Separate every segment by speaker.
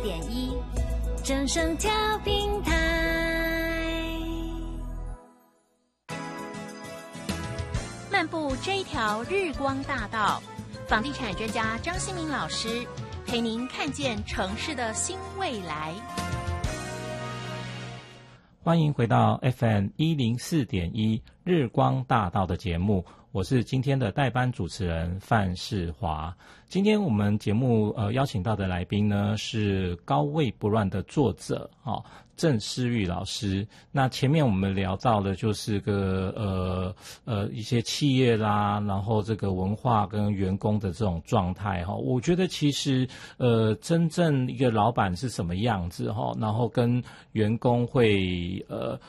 Speaker 1: 104.1正声调频台。漫步这一条日光大道，房地产专家张新民老师陪您看见城市的新未来。
Speaker 2: 欢迎回到 FM 104.1日光大道的节目，我是今天的代班主持人范世华。今天我们节目邀请到的来宾呢是高位不乱的作者郑诗玉老师。那前面我们聊到的就是一些企业啦，然后这个文化跟员工的这种状态我觉得其实真正一个老板是什么样子然后跟员工会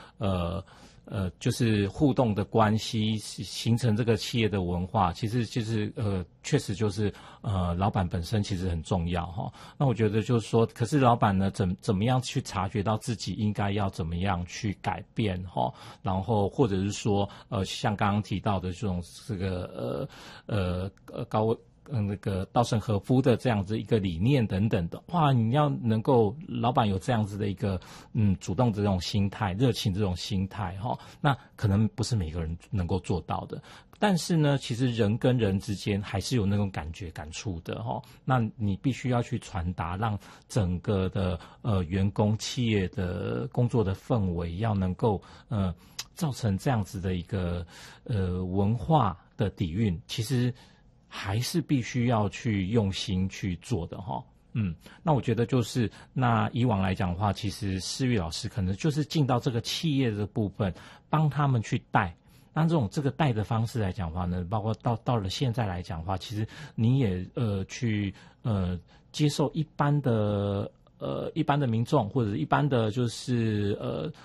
Speaker 2: 就是互动的关系，形成这个企业的文化，其实就是确实就是老板本身其实很重要那我觉得就是说，可是老板呢怎么样去察觉到自己应该要怎么样去改变然后或者是说像刚刚提到的这种这个那个稻盛和夫的这样子一个理念等等的，哇，你要能够老板有这样子的一个主动的这种心态、热情这种心态那可能不是每个人能够做到的。但是呢，其实人跟人之间还是有那种感触的那你必须要去传达，让整个的员工企业的工作的氛围要能够造成这样子的一个文化的底蕴，其实还是必须要去用心去做的那我觉得就是那以往来讲的话，其实诗玉老师可能就是进到这个企业的部分，帮他们去带。那这个带的方式来讲的话呢，包括到了现在来讲的话，其实你也去接受一般的民众或者一般的就是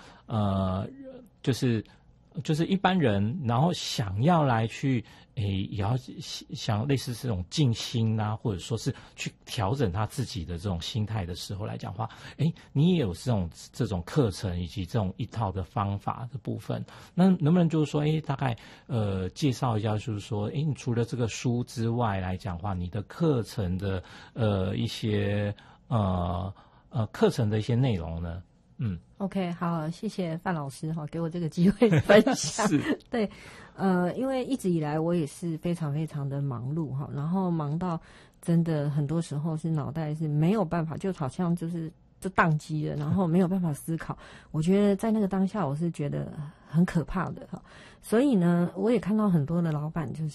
Speaker 2: 就是一般人，然后想要来去也要想类似这种静心啊，或者说是去调整他自己的这种心态的时候来讲的话，你也有这种课程以及这种一套的方法的部分。那能不能就是说大概介绍一下，就是说你除了这个书之外来讲的话，你的课程的一些课程的一些内容呢
Speaker 3: OK， 好，谢谢范老师给我这个机会分享。对，因为一直以来我也是非常非常的忙碌然后忙到真的很多时候是脑袋是没有办法，就好像就宕机了，然后没有办法思考。我觉得在那个当下，我是觉得很可怕的所以呢，我也看到很多的老板就